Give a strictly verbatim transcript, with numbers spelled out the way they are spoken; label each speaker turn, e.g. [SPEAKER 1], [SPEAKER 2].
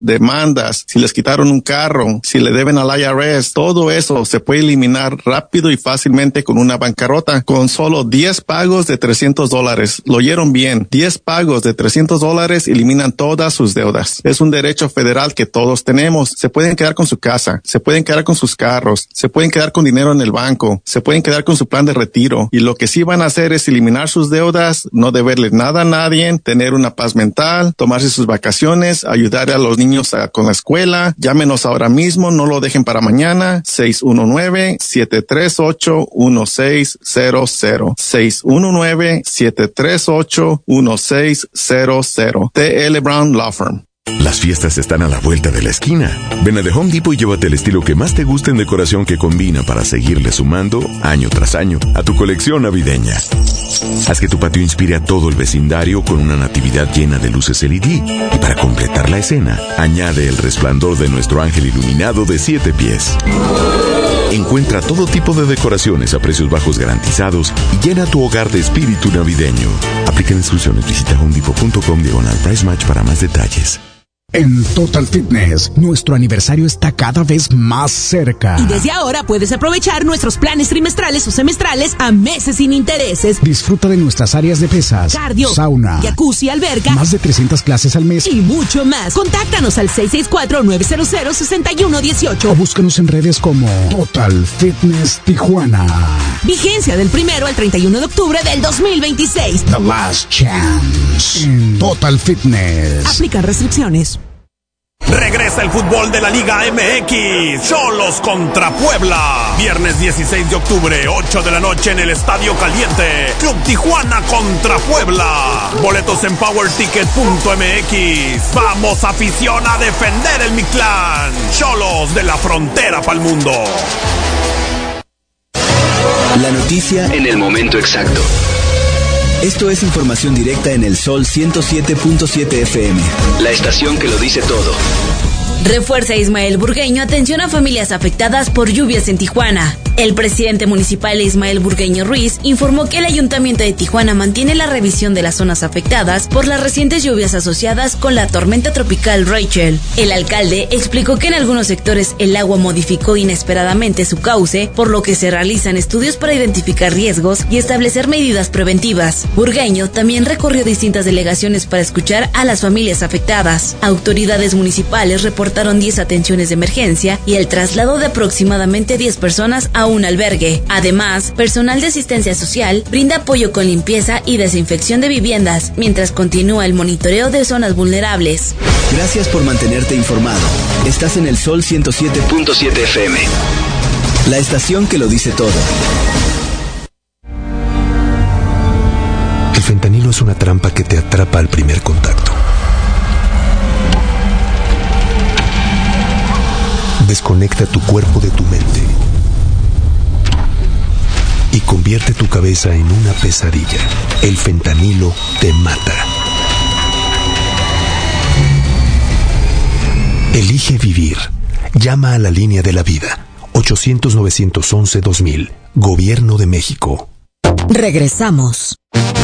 [SPEAKER 1] demandas, si les quitaron un carro, si le deben al I R S, todo eso se puede eliminar rápido y fácilmente con una bancarrota, con solo diez pagos de trescientos dólares. Lo oyeron bien, diez pagos de trescientos dólares eliminan todas sus deudas. Es un derecho federal que todos tenemos. Se pueden quedar con su casa, se pueden quedar con sus carros, se pueden quedar con dinero en el banco, se pueden quedar con su plan de retiro, y lo que sí van a hacer es eliminar sus deudas, no deberle nada a nadie, tener una paz mental, tomarse sus vacaciones, ayudar a los niños A, con la escuela. Llámenos ahora mismo, no lo dejen para mañana. seis uno nueve, siete tres ocho, uno seis cero cero. seis uno nueve, siete tres ocho, uno seis cero cero. T L Brown Law Firm.
[SPEAKER 2] Las fiestas están a la vuelta de la esquina. Ven a The Home Depot y llévate el estilo que más te guste en decoración que combina para seguirle sumando, año tras año, a tu colección navideña. Haz que tu patio inspire a todo el vecindario con una natividad llena de luces L E D. Y para completar la escena, añade el resplandor de nuestro ángel iluminado de siete pies. Encuentra todo tipo de decoraciones a precios bajos garantizados y llena tu hogar de espíritu navideño. Aplica instrucciones. Visita homedepot.com diagonal price match para más detalles.
[SPEAKER 3] En Total Fitness, nuestro aniversario está cada vez más cerca.
[SPEAKER 4] Y desde ahora puedes aprovechar nuestros planes trimestrales o semestrales a meses sin intereses.
[SPEAKER 3] Disfruta de nuestras áreas de pesas,
[SPEAKER 4] cardio,
[SPEAKER 3] sauna,
[SPEAKER 4] jacuzzi, alberca,
[SPEAKER 3] más de trescientas clases al mes
[SPEAKER 4] y mucho más. Contáctanos al seis seis cuatro, nueve cero cero, seis uno uno ocho
[SPEAKER 3] o búscanos en redes como Total Fitness Tijuana.
[SPEAKER 4] Vigencia del primero al treinta y uno de octubre del dos mil veintiséis.
[SPEAKER 3] The Last Chance en Total Fitness.
[SPEAKER 4] Aplica restricciones.
[SPEAKER 5] Regresa el fútbol de la Liga M X. Cholos contra Puebla. Viernes dieciséis de octubre, ocho de la noche en el Estadio Caliente. Club Tijuana contra Puebla. Boletos en power ticket punto m x. Vamos, afición, a defender el Mictlán. Cholos, de la frontera pa'l mundo.
[SPEAKER 6] La noticia en el momento exacto. Esto es información directa en el Sol ciento siete punto siete F M, la estación que lo dice todo.
[SPEAKER 7] Refuerza Ismael Burgueño atención a familias afectadas por lluvias en Tijuana. El presidente municipal Ismael Burgueño Ruiz informó que el Ayuntamiento de Tijuana mantiene la revisión de las zonas afectadas por las recientes lluvias asociadas con la tormenta tropical Rachel. El alcalde explicó que en algunos sectores el agua modificó inesperadamente su cauce, por lo que se realizan estudios para identificar riesgos y establecer medidas preventivas. Burgueño también recorrió distintas delegaciones para escuchar a las familias afectadas. Autoridades municipales reportaron diez atenciones de emergencia y el traslado de aproximadamente diez personas a un albergue. Además, personal de asistencia social brinda apoyo con limpieza y desinfección de viviendas, mientras continúa el monitoreo de zonas vulnerables.
[SPEAKER 6] Gracias por mantenerte informado. Estás en el Sol ciento siete punto siete F M, la estación que lo dice todo.
[SPEAKER 2] El fentanilo es una trampa que te atrapa al primer contacto. Desconecta tu cuerpo de tu mente y convierte tu cabeza en una pesadilla. El fentanilo te mata. Elige vivir. Llama a la línea de la vida. ochocientos, novecientos once, dos mil. Gobierno de México.
[SPEAKER 4] Regresamos.